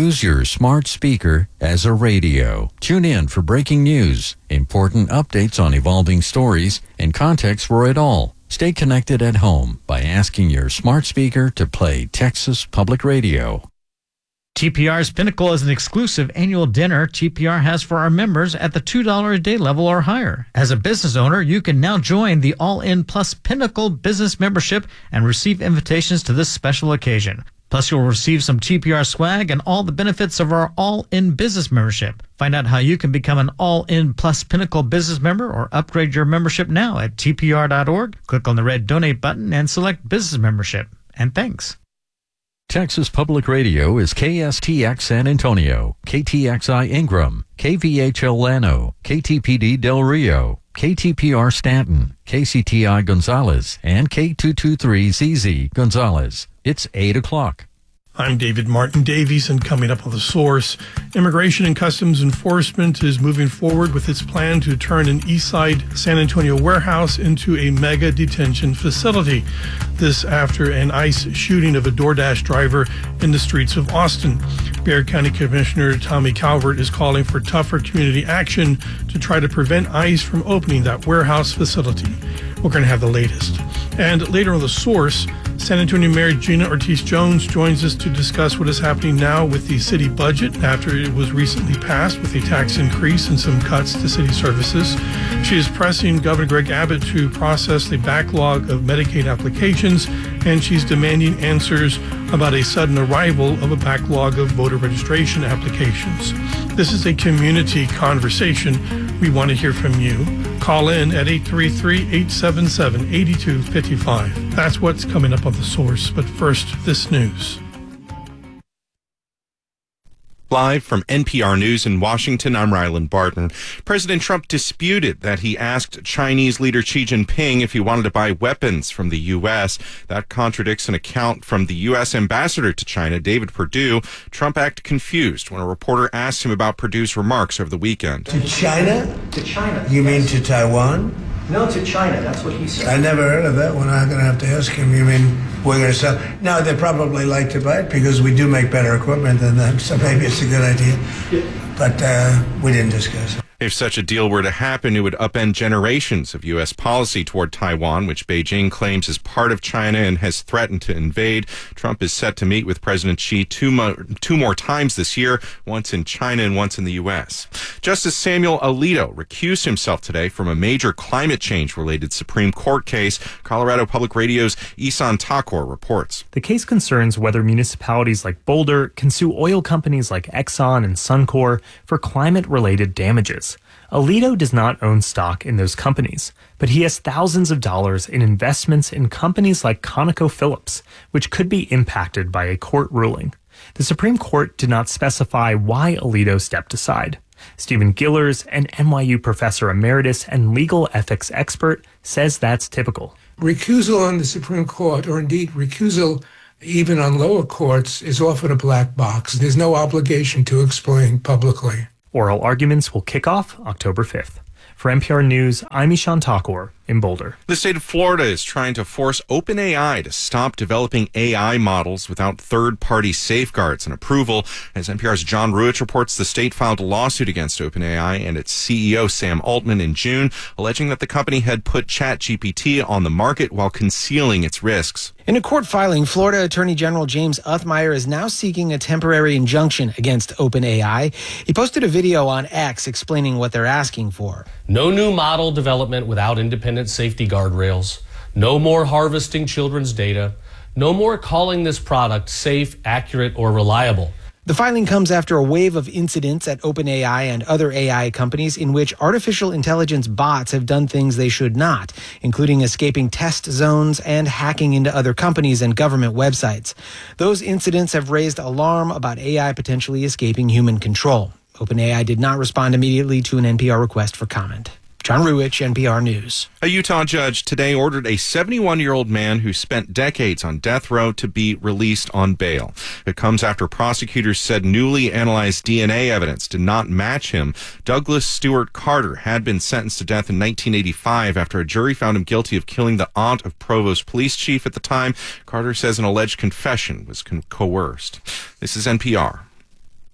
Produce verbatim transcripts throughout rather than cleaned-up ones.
Use your smart speaker as a radio. Tune in for breaking news, important updates on evolving stories, and context for it all. Stay connected at home by asking your smart speaker to play Texas Public Radio. T P R's Pinnacle is an exclusive annual dinner T P R has for our members at the two dollars a day level or higher. As a business owner, you can now join the All-In Plus Pinnacle Business Membership and receive invitations to this special occasion. Plus, you'll receive some T P R swag and all the benefits of our All-In Business Membership. Find out how you can become an All-In Plus Pinnacle Business Member or upgrade your membership now at T P R dot org. Click on the red Donate button and select Business Membership. And thanks. Texas Public Radio is K S T X San Antonio, K T X I Ingram, K V H L Llano, K T P D Del Rio, K T P R Stanton, K C T I Gonzales, and K two twenty-three Z Z Gonzales. It's eight o'clock. I'm David Martin Davies, and coming up on The Source, Immigration and Customs Enforcement is moving forward with its plan to turn an Eastside San Antonio warehouse into a mega detention facility. This after an ICE shooting of a DoorDash driver in the streets of Austin. Bexar County Commissioner Tommy Calvert is calling for tougher community action to try to prevent ICE from opening that warehouse facility. We're going to have the latest. And later on The Source, San Antonio Mayor Gina Ortiz-Jones joins us to discuss what is happening now with the city budget after it was recently passed with a tax increase and some cuts to city services. She is pressing Governor Greg Abbott to process the backlog of Medicaid applications, and she's demanding answers about a sudden arrival of a backlog of voter registration applications. This is a community conversation. We want to hear from you. Call in at eight three three, eight seven seven, eight two five five. That's what's coming up on The Source. But first, this news. Live from N P R News in Washington, I'm Ryland Barton. President Trump disputed that he asked Chinese leader Xi Jinping if he wanted to buy weapons from the U S. That contradicts an account from the U S ambassador to China, David Perdue. Trump acted confused when a reporter asked him about Perdue's remarks over the weekend. To China? To China. You yes. mean to Taiwan? No, to China. That's what he said. I never heard of that one. I'm going to have to ask him. You mean we're going to sell? No, they probably like to buy it because we do make better equipment than them, so maybe it's a good idea. Yeah. But uh, we didn't discuss it. If such a deal were to happen, it would upend generations of U S policy toward Taiwan, which Beijing claims is part of China and has threatened to invade. Trump is set to meet with President Xi two, mo- two more times this year, once in China and once in the U S. Justice Samuel Alito recused himself today from a major climate change-related Supreme Court case. Colorado Public Radio's Isan Takor reports. The case concerns whether municipalities like Boulder can sue oil companies like Exxon and Suncor for climate-related damages. Alito does not own stock in those companies, but he has thousands of dollars in investments in companies like ConocoPhillips, which could be impacted by a court ruling. The Supreme Court did not specify why Alito stepped aside. Stephen Gillers, an N Y U professor emeritus and legal ethics expert, says that's typical. Recusal on the Supreme Court, or indeed recusal even on lower courts, is often a black box. There's no obligation to explain publicly. Oral arguments will kick off October fifth. For N P R News, I'm Ishan Takor in Boulder. The state of Florida is trying to force OpenAI to stop developing A I models without third-party safeguards and approval. As N P R's John Ruich reports, the state filed a lawsuit against OpenAI and its C E O, Sam Altman, in June, alleging that the company had put ChatGPT on the market while concealing its risks. In a court filing, Florida Attorney General James Uthmeier is now seeking a temporary injunction against OpenAI. He posted a video on X explaining what they're asking for. No new model development without independent safety guardrails. No more harvesting children's data. No more calling this product safe, accurate, or reliable. The filing comes after a wave of incidents at OpenAI and other A I companies in which artificial intelligence bots have done things they should not, including escaping test zones and hacking into other companies and government websites. Those incidents have raised alarm about A I potentially escaping human control. OpenAI did not respond immediately to an N P R request for comment. John Ruich, N P R News. A Utah judge today ordered a seventy-one-year-old man who spent decades on death row to be released on bail. It comes after prosecutors said newly analyzed D N A evidence did not match him. Douglas Stewart Carter had been sentenced to death in nineteen eighty-five after a jury found him guilty of killing the aunt of Provo's police chief at the time. Carter says an alleged confession was con- coerced. This is N P R.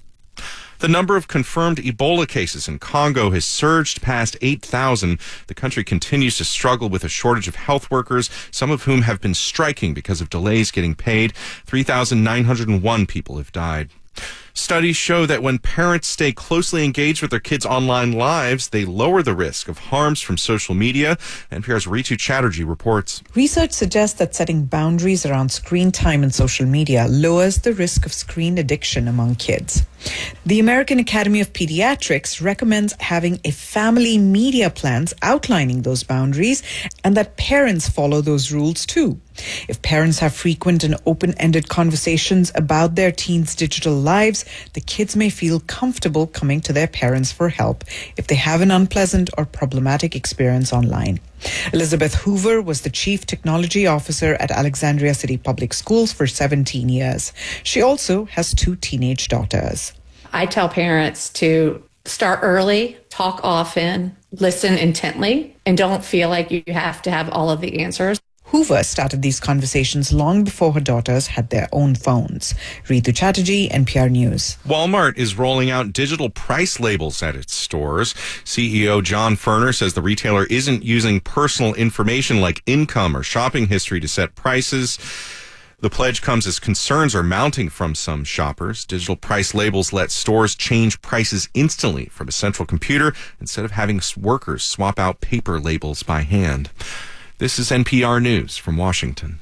The number of confirmed Ebola cases in Congo has surged past eight thousand. The country continues to struggle with a shortage of health workers, some of whom have been striking because of delays getting paid. three thousand nine hundred one people have died. Studies show that when parents stay closely engaged with their kids' online lives, they lower the risk of harms from social media. N P R's Ritu Chatterjee reports. Research suggests that setting boundaries around screen time and social media lowers the risk of screen addiction among kids. The American Academy of Pediatrics recommends having a family media plans outlining those boundaries and that parents follow those rules too. If parents have frequent and open-ended conversations about their teens' digital lives, the kids may feel comfortable coming to their parents for help if they have an unpleasant or problematic experience online. Elizabeth Hoover was the Chief Technology Officer at Alexandria City Public Schools for seventeen years. She also has two teenage daughters. I tell parents to start early, talk often, listen intently, and don't feel like you have to have all of the answers. Hoover started these conversations long before her daughters had their own phones. Ritu Chatterjee, N P R News. Walmart is rolling out digital price labels at its stores. C E O John Furner says the retailer isn't using personal information like income or shopping history to set prices. The pledge comes as concerns are mounting from some shoppers. Digital price labels let stores change prices instantly from a central computer instead of having workers swap out paper labels by hand. This is N P R News from Washington.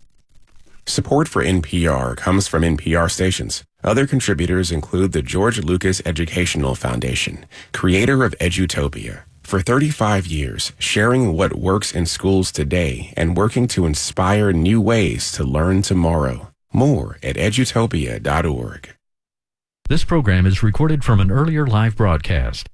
Support for N P R comes from N P R stations. Other contributors include the George Lucas Educational Foundation, creator of Edutopia. For thirty-five years, sharing what works in schools today and working to inspire new ways to learn tomorrow. More at edutopia dot org. This program is recorded from an earlier live broadcast.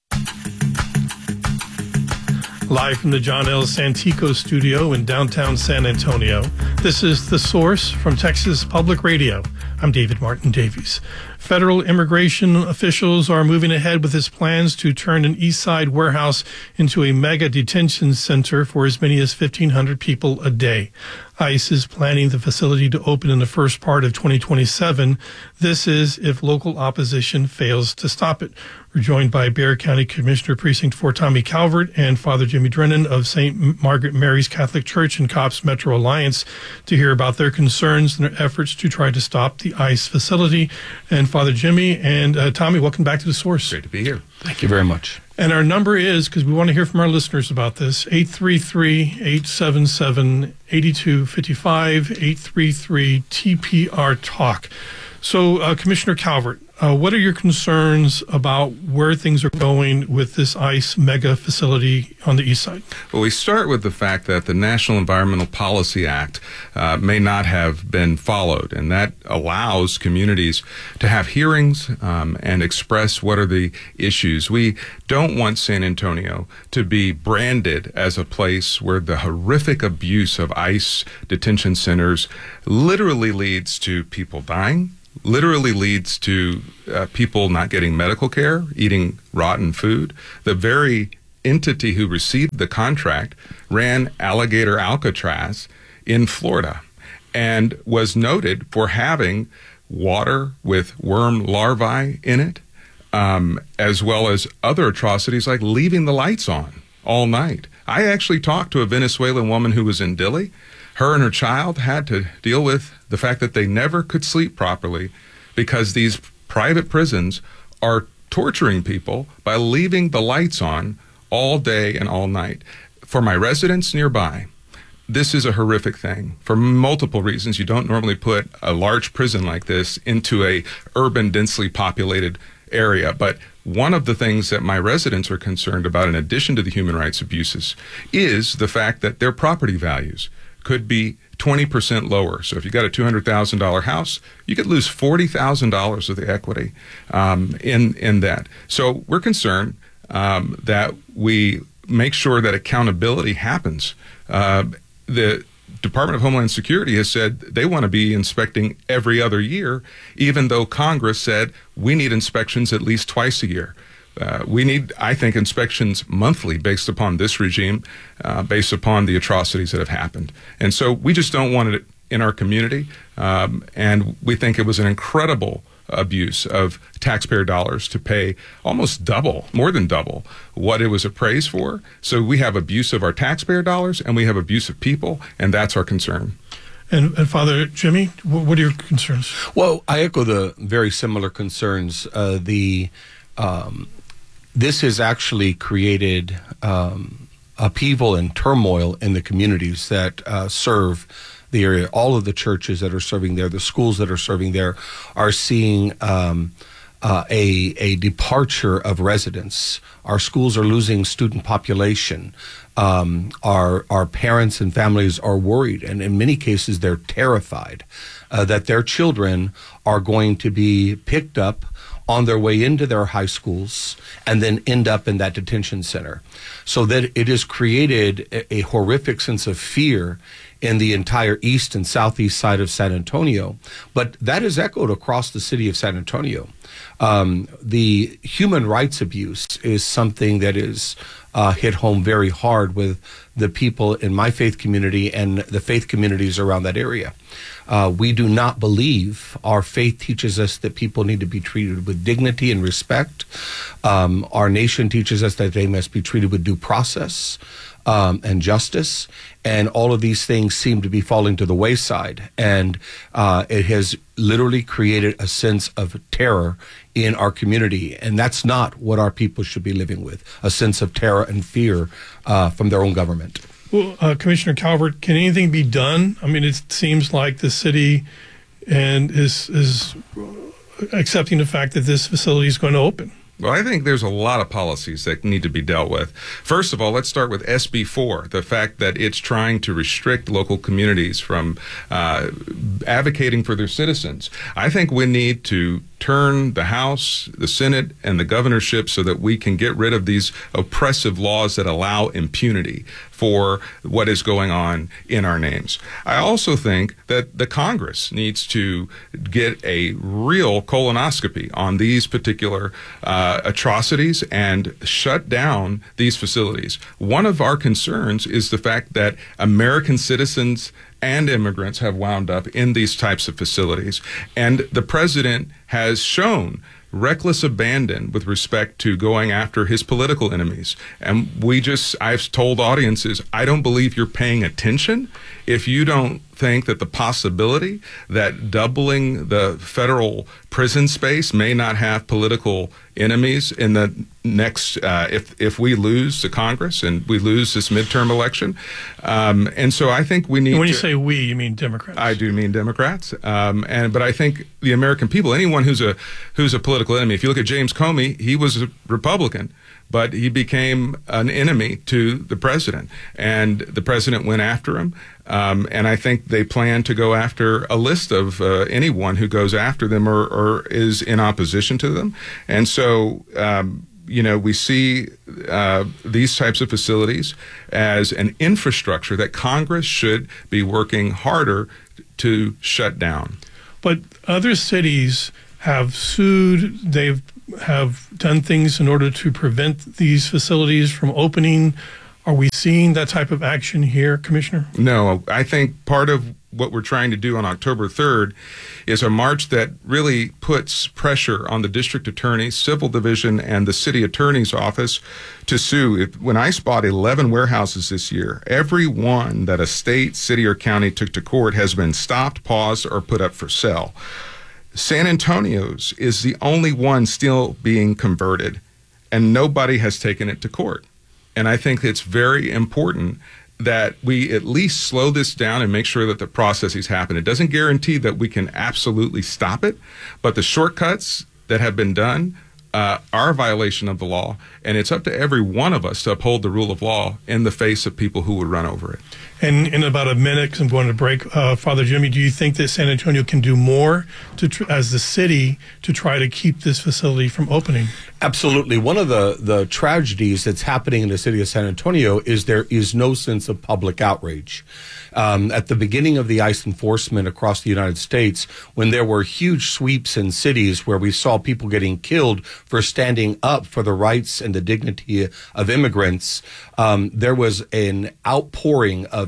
Live from the John L. Santico studio in downtown San Antonio, this is The Source from Texas Public Radio. I'm David Martin Davies. Federal immigration officials are moving ahead with its plans to turn an East Side warehouse into a mega detention center for as many as fifteen hundred people a day. ICE is planning the facility to open in the first part of twenty twenty-seven. This is if local opposition fails to stop it. We're joined by Bexar County Commissioner Precinct four Tommy Calvert and Father Jimmy Drennan of Saint Margaret Mary's Catholic Church and COPS Metro Alliance to hear about their concerns and their efforts to try to stop the ICE facility. And Father Jimmy and uh, Tommy, welcome back to The Source. Great to be here. Thank you very much. And our number is, because we want to hear from our listeners about this, eight three three, eight seven seven, eight two five five, eight three three T P R Talk. So, uh, Commissioner Calvert, uh, what are your concerns about where things are going with this ICE mega facility on the east side? Well, we start with the fact that the National Environmental Policy Act uh, may not have been followed, and that allows communities to have hearings um, and express what are the issues. We don't want San Antonio to be branded as a place where the horrific abuse of ICE detention centers literally leads to people dying, literally leads to uh, people not getting medical care, eating rotten food. The very entity who received the contract ran Alligator Alcatraz in Florida and was noted for having water with worm larvae in it, um, as well as other atrocities like leaving the lights on all night. I actually talked to a Venezuelan woman who was in Dili. Her and her child had to deal with the fact that they never could sleep properly because these private prisons are torturing people by leaving the lights on all day and all night. For my residents nearby, this is a horrific thing for multiple reasons. You don't normally put a large prison like this into a urban, densely populated area. But one of the things that my residents are concerned about, in addition to the human rights abuses, is the fact that their property values could be twenty percent lower. So if you got a two hundred thousand dollars house, you could lose forty thousand dollars of the equity um, in, in that. So we're concerned um, that we make sure that accountability happens. Uh, the Department of Homeland Security has said they want to be inspecting every other year, even though Congress said we need inspections at least twice a year. Uh, we need, I think, inspections monthly based upon this regime, uh, based upon the atrocities that have happened. And so we just don't want it in our community. Um, and we think it was an incredible abuse of taxpayer dollars to pay almost double, more than double, what it was appraised for. So we have abuse of our taxpayer dollars and we have abuse of people, and that's our concern. And, and Father Jimmy, what are your concerns? Well, I echo the very similar concerns. Uh, the um, this has actually created um, upheaval and turmoil in the communities that uh, serve the area. All of the churches that are serving there, the schools that are serving there, are seeing um, uh, a a departure of residents. Our schools are losing student population. Um, our our parents and families are worried, and in many cases they're terrified uh, that their children are going to be picked up on their way into their high schools and then end up in that detention center. So that it has created a, a horrific sense of fear in the entire east and southeast side of San Antonio. But that is echoed across the city of San Antonio. Um, the human rights abuse is something that is uh, hit home very hard with the people in my faith community and the faith communities around that area. Uh, we do not believe, our faith teaches us that people need to be treated with dignity and respect. Um, our nation teaches us that they must be treated with due process um, and justice. And all of these things seem to be falling to the wayside. And uh, it has literally created a sense of terror in our community. And that's not what our people should be living with, a sense of terror and fear uh, from their own government. Well, uh, Commissioner Calvert, can anything be done? I mean, it seems like the city and is is accepting the fact that this facility is going to open. Well, I think there's a lot of policies that need to be dealt with. First of all, let's start with S B four, the fact that it's trying to restrict local communities from uh, advocating for their citizens. I think we need to turn the House, the Senate, and the governorship so that we can get rid of these oppressive laws that allow impunity for what is going on in our names. I also think that the Congress needs to get a real colonoscopy on these particular uh, atrocities and shut down these facilities. One of our concerns is the fact that American citizens and immigrants have wound up in these types of facilities. And the president has shown reckless abandon with respect to going after his political enemies. And we just, I've told audiences, I don't believe you're paying attention if you don't think that the possibility that doubling the federal prison space may not have political enemies in the next, uh, if if we lose the Congress and we lose this midterm election. Um, and so I think we need and when to, you say we, you mean Democrats. I do mean Democrats. Um, and but I think the American people, anyone who's a who's a political enemy, if you look at James Comey, he was a Republican, but he became an enemy to the president, and the president went after him. Um, and I think they plan to go after a list of uh, anyone who goes after them or, or is in opposition to them. And so, um, you know, we see uh, these types of facilities as an infrastructure that Congress should be working harder to shut down. But other cities have sued, they've have done things in order to prevent these facilities from opening. Are we seeing that type of action here, Commissioner? No, I think part of what we're trying to do on October third is a march that really puts pressure on the district attorney, civil division, and the city attorney's office to sue. If, when I bought eleven warehouses this year, every one that a state, city, or county took to court has been stopped, paused, or put up for sale. San Antonio's is the only one still being converted, and nobody has taken it to court. And I think it's very important that we at least slow this down and make sure that the processes happen. It doesn't guarantee that we can absolutely stop it, but the shortcuts that have been done uh, are a violation of the law, and it's up to every one of us to uphold the rule of law in the face of people who would run over it. And in about a minute, because I'm going to break, uh, Father Jimmy, do you think that San Antonio can do more to tr- as the city to try to keep this facility from opening? Absolutely. One of the, the tragedies that's happening in the city of San Antonio is there is no sense of public outrage. Um, at the beginning of the ICE enforcement across the United States, when there were huge sweeps in cities where we saw people getting killed for standing up for the rights and the dignity of immigrants, um, there was an outpouring of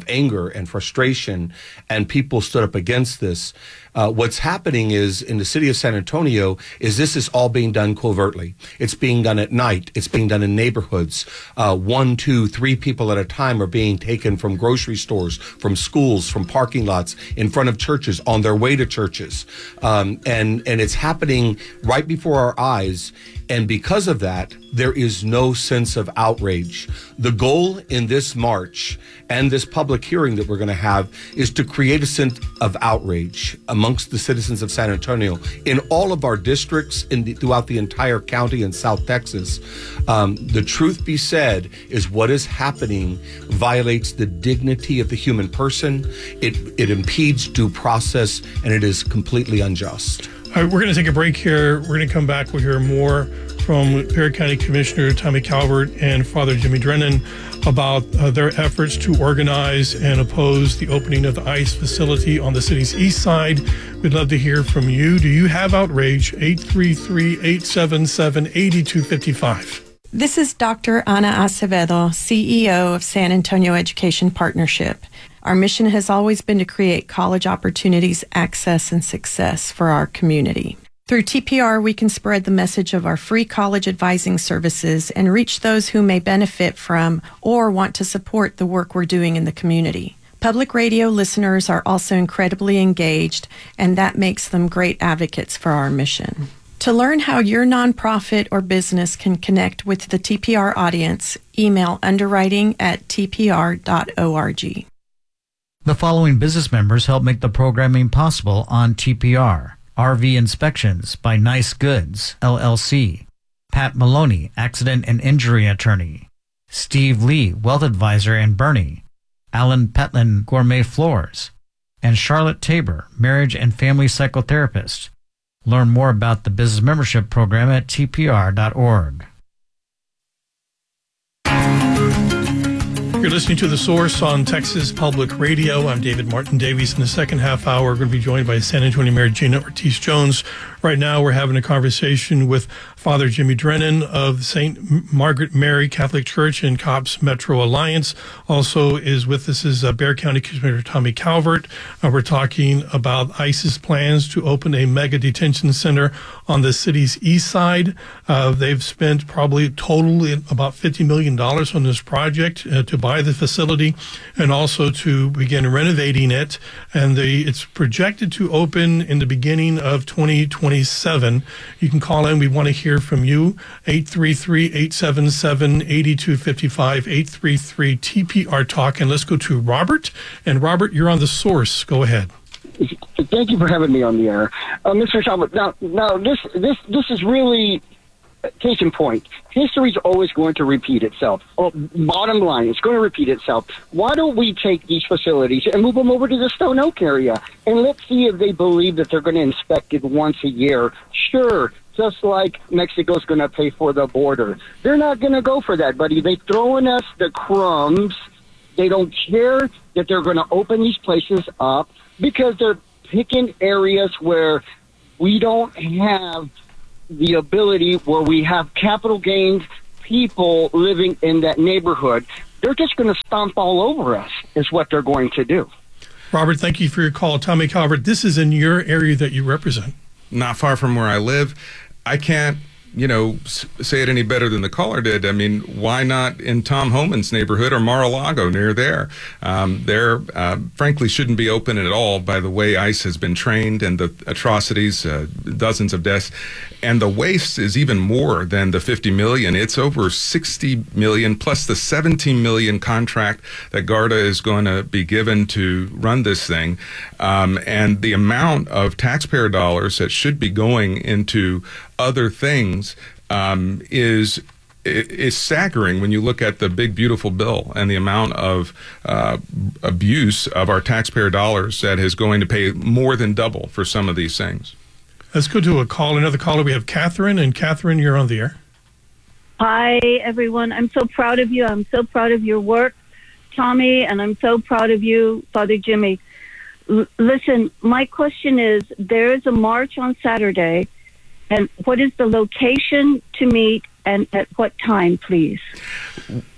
of anger and frustration, and people stood up against this. Uh, what's happening is in the city of San Antonio is this is all being done covertly. It's being done at night. It's being done in neighborhoods. Uh, one, two, three people at a time are being taken from grocery stores, from schools, from parking lots, in front of churches, on their way to churches. Um, and, and it's happening right before our eyes. And because of that, there is no sense of outrage. The goal in this march and this public hearing that we're going to have is to create a sense of outrage amongst the citizens of San Antonio in all of our districts in the, throughout the entire county in South Texas. Um, the truth be said is what is happening violates the dignity of the human person. It, it impedes due process, and it is completely unjust. All right, we're going to take a break here. We're going to come back. We'll hear more from Perry County Commissioner Tommy Calvert and Father Jimmy Drennan about uh, their efforts to organize and oppose the opening of the ICE facility on the city's east side. We'd love to hear from you. Do you have outrage? eight three three, eight seven seven, eight two five five. This is Doctor Ana Acevedo, C E O of San Antonio Education Partnership. Our mission has always been to create college opportunities, access, and success for our community. Through T P R, we can spread the message of our free college advising services and reach those who may benefit from or want to support the work we're doing in the community. Public radio listeners are also incredibly engaged, and that makes them great advocates for our mission. To learn how your nonprofit or business can connect with the T P R audience, email underwriting at t p r dot org. The following business members help make the programming possible on T P R. R V Inspections by Nice Goods, L L C. Pat Maloney, Accident and Injury Attorney. Steve Lee, Wealth Advisor in Bernie. Alan Petlin, Gourmet Floors. And Charlotte Tabor, Marriage and Family Psychotherapist. Learn more about the business membership program at t p r dot org. You're listening to The Source on Texas Public Radio. I'm David Martin Davies. In the second half hour, we're going to be joined by San Antonio Mayor Gina Ortiz-Jones. Right now, we're having a conversation with Father Jimmy Drennan of Saint Margaret Mary Catholic Church in Cobb's Metro Alliance. Also is with us is uh, Bexar County Commissioner Tommy Calvert. Uh, we're talking about ICE's plans to open a mega detention center on the city's east side. Uh, they've spent probably totally about fifty million dollars on this project uh, to buy the facility and also to begin renovating it. And the, it's projected to open in the beginning of twenty twenty-seven. You can call in. We want to hear from you. eight three three, eight seven seven, eight two five five, eight three three T P R Talk. And let's go to Robert. And Robert, you're on The Source. Go ahead. Thank you for having me on the air. Uh, Mister Talbot, now, now this, this, this is really case in point. History is always going to repeat itself. Oh, bottom line, it's going to repeat itself. Why don't we take these facilities and move them over to the Stone Oak area, and let's see if they believe that they're going to inspect it once a year. Sure, just like Mexico's going to pay for the border. They're not going to go for that, buddy. They're throwing us the crumbs. They don't care that they're going to open these places up because they're picking areas where we don't have the ability, where we have capital gains people living in that neighborhood. They're just going to stomp all over us is what they're going to do. Robert, thank you for your call. Tommy Calvert, this is in your area that you represent. Not far from where I live. I can't, you know, say it any better than the caller did. I mean, why not in Tom Homan's neighborhood or Mar-a-Lago near there? Um, there, uh, frankly, shouldn't be open at all by the way ICE has been trained and the atrocities, uh, dozens of deaths. And the waste is even more than the fifty million. It's over sixty million plus the seventeen million contract that Garda is going to be given to run this thing. Um, and the amount of taxpayer dollars that should be going into other things um, is is staggering when you look at the big, beautiful bill and the amount of uh, abuse of our taxpayer dollars that is going to pay more than double for some of these things. Let's go to a call. Another caller. We have Catherine. And Catherine, you're on the air. Hi, everyone. I'm so proud of you. I'm so proud of your work, Tommy, and I'm so proud of you, Father Jimmy. L- listen, my question is, there is a march on Saturday, and what is the location to meet and at what time, please?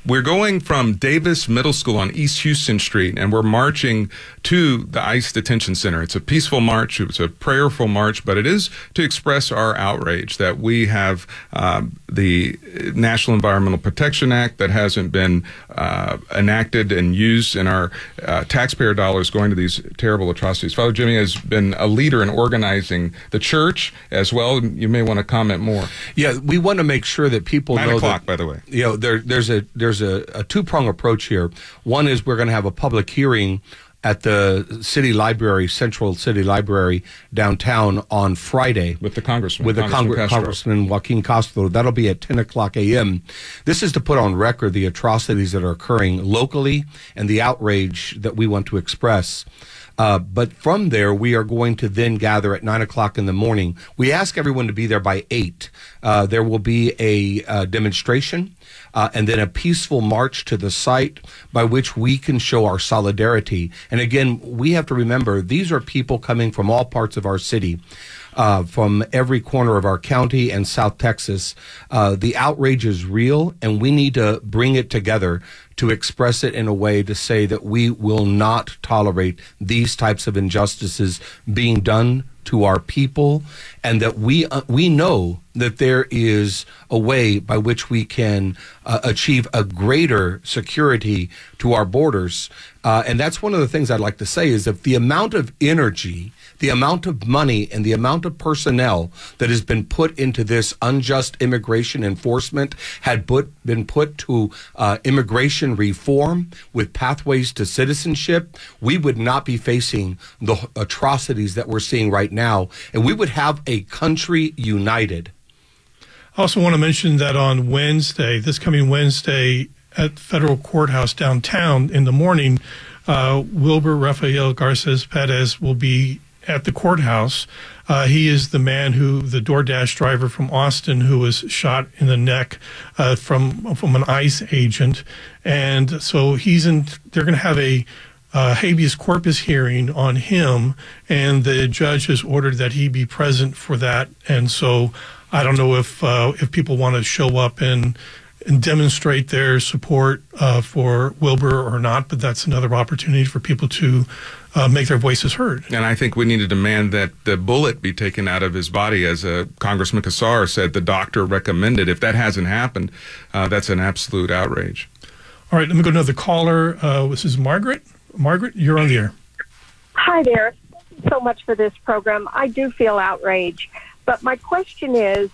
We're going from Davis Middle School on East Houston Street, and we're marching to the ICE Detention Center. It's a peaceful march. It's a prayerful march, but it is to express our outrage that we have um, the National Environmental Protection Act that hasn't been uh, enacted and used in our uh, taxpayer dollars going to these terrible atrocities. Father Jimmy has been a leader in organizing the church as well. You may want to comment more. Yeah, we want to make sure that people Nine know o'clock, that, by the way. You know, there, there's a there's a, a two-prong approach here. One is we're going to have a public hearing at the city library, Central City Library downtown on Friday. With the congressman. With the Congressman, Congre- Castro. Congressman Joaquin Castro. That'll be at ten o'clock a.m. This is to put on record the atrocities that are occurring locally and the outrage that we want to express. Uh, but from there, we are going to then gather at nine o'clock in the morning. We ask everyone to be there by eight. Uh, there will be a uh, demonstration uh, and then a peaceful march to the site by which we can show our solidarity. And again, we have to remember these are people coming from all parts of our city. Uh, from every corner of our county and South Texas. Uh, the outrage is real, and we need to bring it together to express it in a way to say that we will not tolerate these types of injustices being done to our people, and that we uh, we know that there is a way by which we can uh, achieve a greater security to our borders. Uh, and that's one of the things I'd like to say is that the amount of energy, the amount of money, and the amount of personnel that has been put into this unjust immigration enforcement had put, been put to uh, immigration reform with pathways to citizenship, we would not be facing the atrocities that we're seeing right now, and we would have a country united. I also want to mention that on Wednesday, this coming Wednesday, at Federal Courthouse downtown in the morning, uh, Wilber Rafael Garces Perez will be at the courthouse. Uh, he is the man who, the DoorDash driver from Austin, who was shot in the neck uh, from from an ICE agent, and so he's in. They're going to have a uh, habeas corpus hearing on him, and the judge has ordered that he be present for that. And so I don't know if uh, if people want to show up and. and demonstrate their support uh, for Wilber or not, but that's another opportunity for people to uh, make their voices heard. And I think we need to demand that the bullet be taken out of his body, as uh, Congressman Cassar said the doctor recommended. If that hasn't happened, uh, that's an absolute outrage. All right, let me go to another caller. Uh, this is Margaret. Margaret, you're on the air. Hi there. Thank you so much for this program. I do feel outrage. But my question is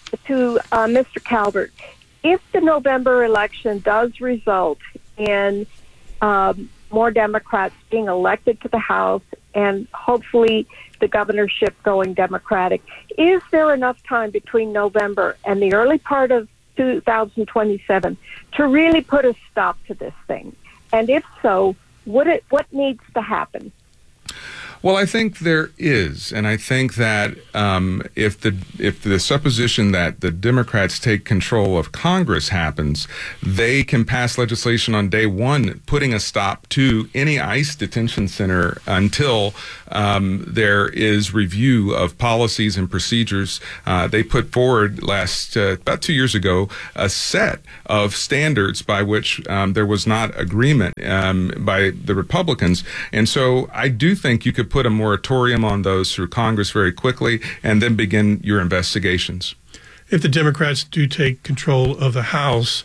to uh, Mister Calvert. If the November election does result in um, more Democrats being elected to the House and hopefully the governorship going Democratic, is there enough time between November and the early part of two thousand twenty-seven to really put a stop to this thing? And if so, what it, what needs to happen? Well, I think there is, and I think that um, if the if the supposition that the Democrats take control of Congress happens, they can pass legislation on day one, putting a stop to any ICE detention center until um, there is review of policies and procedures. Uh, they put forward last uh, about two years ago a set of standards by which um, there was not agreement um, by the Republicans, and so I do think you could put a moratorium on those through Congress very quickly and then begin your investigations. If the Democrats do take control of the House,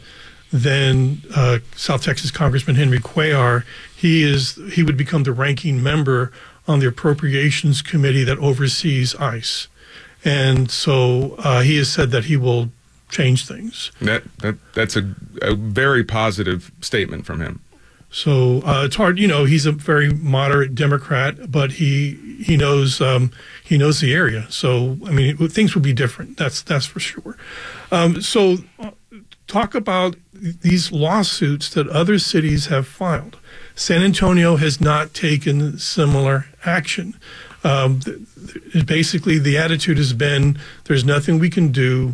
then uh, South Texas Congressman Henry Cuellar, he is he would become the ranking member on the Appropriations Committee that oversees ICE. And so uh, he has said that he will change things. That, that That's a, a very positive statement from him. So uh, it's hard, you know. He's a very moderate Democrat, but he he knows um, he knows the area. So I mean, things will be different. That's that's for sure. Um, so uh, talk about these lawsuits that other cities have filed. San Antonio has not taken similar action. Um, th- th- basically, the attitude has been there's nothing we can do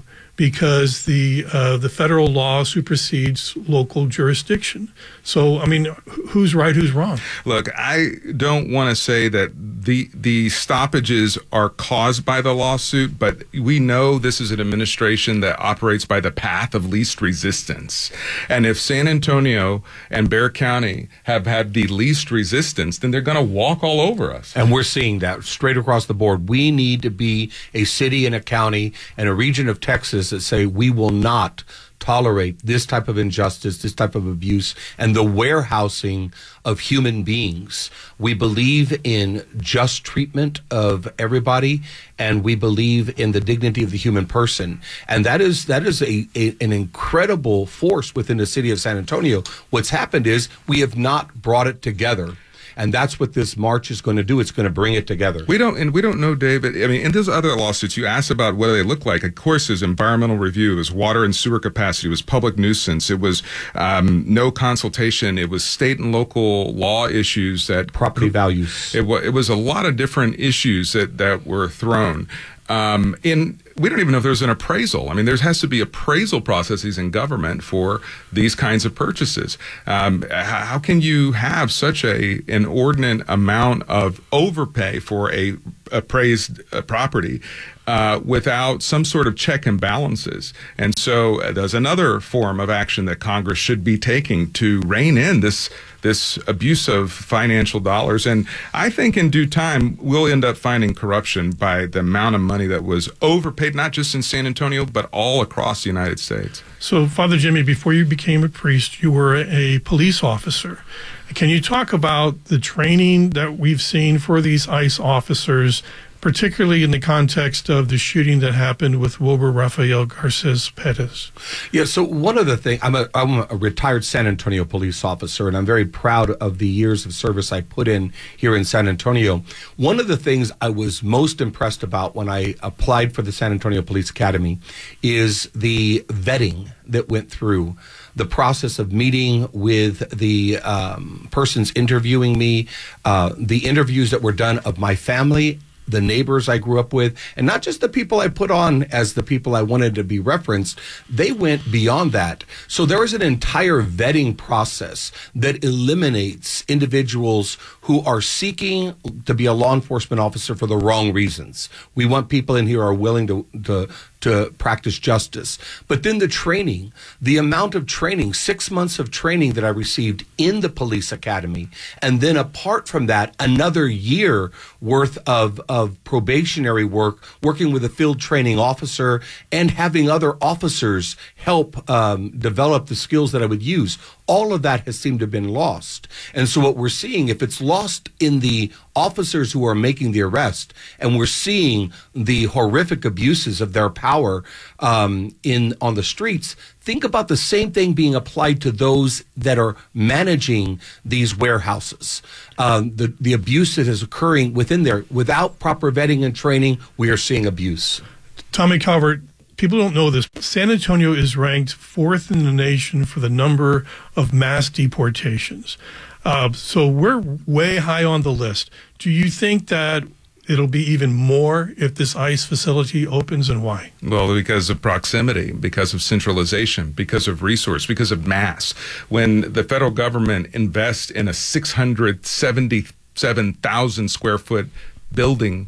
because the uh, the federal law supersedes local jurisdiction. So, I mean, who's right, who's wrong? Look, I don't want to say that the the stoppages are caused by the lawsuit, but we know this is an administration that operates by the path of least resistance. And if San Antonio and Bexar County have had the least resistance, then they're going to walk all over us. And we're seeing that straight across the board. We need to be a city and a county and a region of Texas that say we will not tolerate this type of injustice, this type of abuse, and the warehousing of human beings. We believe in just treatment of everybody, and we believe in the dignity of the human person. And that is that is a, a an incredible force within the city of San Antonio. What's happened is we have not brought it together. And that's what this march is going to do. It's going to bring it together. We don't, and we don't know, David. I mean, in those other lawsuits, you asked about what do they look like. Of course, there's environmental review, it was water and sewer capacity, it was public nuisance, it was um, no consultation, it was state and local law issues that property values. It, it was a lot of different issues that that were thrown. Um, in we don't even know if there's an appraisal. I mean, there has to be appraisal processes in government for these kinds of purchases. Um, how can you have such a inordinate amount of overpay for a appraised uh, property uh, without some sort of check and balances? And so uh, there's another form of action that Congress should be taking to rein in this this abuse of financial dollars. And I think in due time, we'll end up finding corruption by the amount of money that was overpaid, not just in San Antonio, but all across the United States. So, Father Jimmy, before you became a priest, you were a police officer. Can you talk about the training that we've seen for these ICE officers, particularly in the context of the shooting that happened with Wilbur Rafael Garces Perez? Yeah, so one of the things, I'm a, I'm a retired San Antonio police officer, and I'm very proud of the years of service I put in here in San Antonio. One of the things I was most impressed about when I applied for the San Antonio Police Academy is the vetting that went through. The process of meeting with the um, persons interviewing me, uh, the interviews that were done of my family, the neighbors I grew up with, and not just the people I put on as the people I wanted to be referenced. They went beyond that. So there is an entire vetting process that eliminates individuals who are seeking to be a law enforcement officer for the wrong reasons. We want people in here who are willing to, to to practice justice. But then the training, the amount of training, six months of training that I received in the police academy, and then apart from that, another year worth of, of probationary work, working with a field training officer and having other officers help um, develop the skills that I would use. All of that has seemed to have been lost. And so what we're seeing, if it's lost in the officers who are making the arrest, and we're seeing the horrific abuses of their power um, in on the streets, think about the same thing being applied to those that are managing these warehouses. Um, the, the abuse that is occurring within there, without proper vetting and training, we are seeing abuse. Tommy Calvert, people don't know this, but San Antonio is ranked fourth in the nation for the number of mass deportations. Uh, so we're way high on the list. Do you think that it'll be even more if this ICE facility opens, and why? Well, because of proximity, because of centralization, because of resource, because of mass. When the federal government invests in a six hundred seventy-seven thousand square foot building,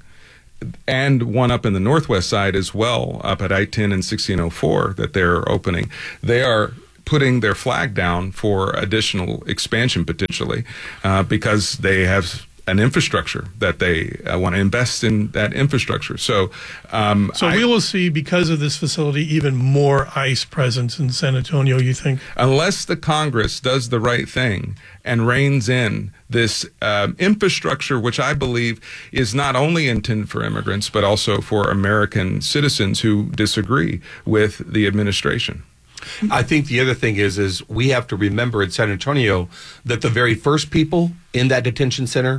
and one up in the northwest side as well, up at I ten and sixteen oh four that they're opening, they are putting their flag down for additional expansion potentially uh, because they have an infrastructure that they uh, want to invest in that infrastructure. So, um, so I, we will see, because of this facility, even more ICE presence in San Antonio, you think? Unless the Congress does the right thing and reins in this um, infrastructure, which I believe is not only intended for immigrants, but also for American citizens who disagree with the administration. I think the other thing is, is we have to remember in San Antonio that the very first people in that detention center